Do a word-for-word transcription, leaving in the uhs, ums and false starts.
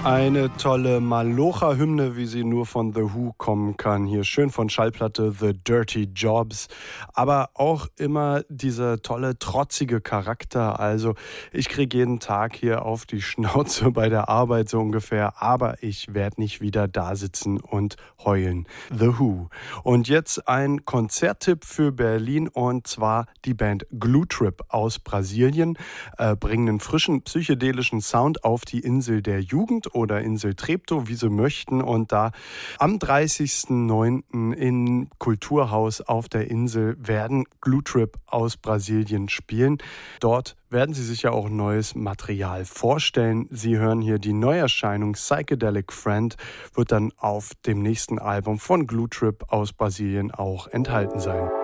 Eine tolle Malocha-Hymne, wie sie nur von The Who kommen kann. Hier schön von Schallplatte The Dirty Jobs. Aber auch immer dieser tolle, trotzige Charakter. Also ich kriege jeden Tag hier auf die Schnauze bei der Arbeit so ungefähr. Aber ich werde nicht wieder da sitzen und heulen. The Who. Und jetzt ein Konzerttipp für Berlin. Und zwar die Band Glue Trip aus Brasilien. Äh, bringen einen frischen psychedelischen Sound auf die Insel der Jugend oder Insel Treptow, wie sie möchten. Und da am dreißigsten neunten im Kulturhaus auf der Insel werden Glue Trip aus Brasilien spielen. Dort werden sie sich ja auch neues Material vorstellen. Sie hören hier die Neuerscheinung Psychedelic Friend, wird dann auf dem nächsten Album von Glue Trip aus Brasilien auch enthalten sein.